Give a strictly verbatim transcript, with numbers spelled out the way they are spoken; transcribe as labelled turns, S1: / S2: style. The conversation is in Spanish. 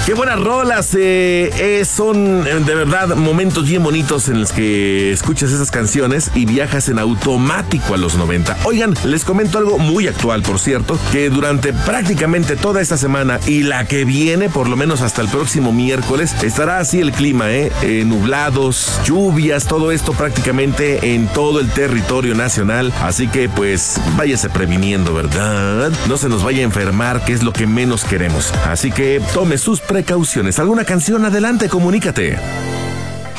S1: Qué buenas rolas, eh, eh, son de verdad momentos bien bonitos en los que escuchas esas canciones y viajas en automático a los noventa. Oigan, les comento algo muy actual, por cierto, que durante prácticamente toda esta semana y la que viene, por lo menos hasta el próximo miércoles, estará así el clima, eh, eh nublados, lluvias, todo esto prácticamente en todo el territorio nacional. Así que pues váyase previniendo, ¿verdad? No se nos vaya a enfermar, que es lo que menos queremos. Así que tome sus precauciones. ¿Alguna canción? Adelante, comunícate.